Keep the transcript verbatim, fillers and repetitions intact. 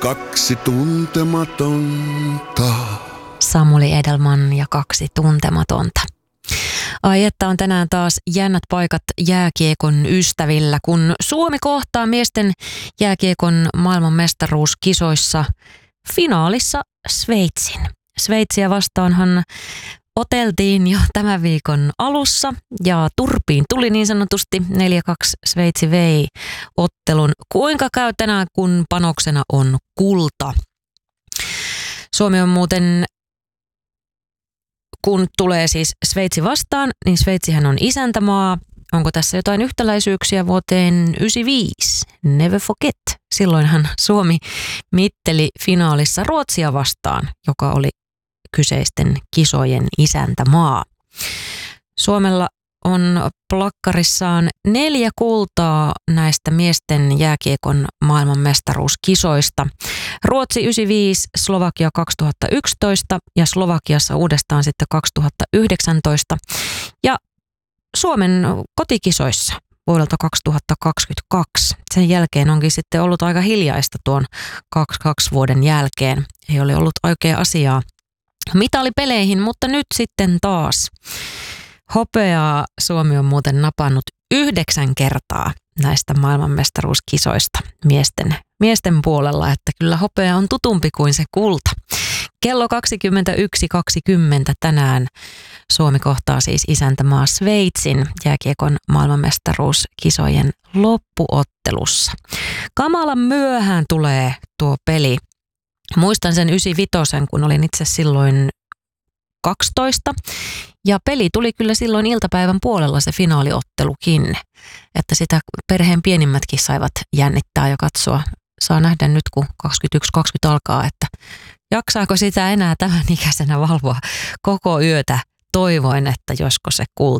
Kaksi tuntematonta. Samuli Edelman ja kaksi tuntematonta. Ai että on tänään taas jännät paikat jääkiekon ystävillä, kun Suomi kohtaa miesten jääkiekon maailmanmestaruuskisoissa finaalissa Sveitsin. Sveitsiä vastaanhan oteltiin jo tämän viikon alussa ja turpiin tuli niin sanotusti neljä kaksi. Sveitsi vei ottelun. Kuinka käy tänään, kun panoksena on kulta? Suomi on muuten, kun tulee siis Sveitsi vastaan, niin Sveitsihän on isäntämaa. Onko tässä jotain yhtäläisyyksiä vuoteen yhdeksänkymmentäviisi? Never forget. Silloinhan Suomi mitteli finaalissa Ruotsia vastaan, joka oli kyseisten kisojen isäntämaa. Suomella on plakkarissaan neljä kultaa näistä miesten jääkiekon maailmanmestaruuskisoista. Ruotsi yhdeksänkymmentäviisi, Slovakia kaksituhattayksitoista ja Slovakiassa uudestaan sitten kaksituhattayhdeksäntoista. Ja Suomen kotikisoissa vuodelta kaksituhattakaksikymmentäkaksi. Sen jälkeen onkin sitten ollut aika hiljaista tuon kaksikymmentäkaksi vuoden jälkeen. Ei ole ollut oikea asiaa mitalipeleihin, mutta nyt sitten taas hopeaa Suomi on muuten napannut yhdeksän kertaa näistä maailmanmestaruuskisoista miesten, miesten puolella, että kyllä hopea on tutumpi kuin se kulta. Kello kaksikymmentäyksi kaksikymmentä tänään Suomi kohtaa siis isäntämaa Sveitsin jääkiekon maailmanmestaruuskisojen loppuottelussa. Kamalan myöhään tulee tuo peli. Muistan sen yhdeksänkymmentäviisi, kun olin itse silloin kaksitoista. Ja peli tuli kyllä silloin iltapäivän puolella se finaaliottelukin. Että sitä perheen pienimmätkin saivat jännittää ja katsoa. Saa nähdä nyt, kun kaksikymmentäyksi kaksikymmentä alkaa, että jaksaako sitä enää tämän ikäisenä valvoa koko yötä. Toivoin, että josko se kulta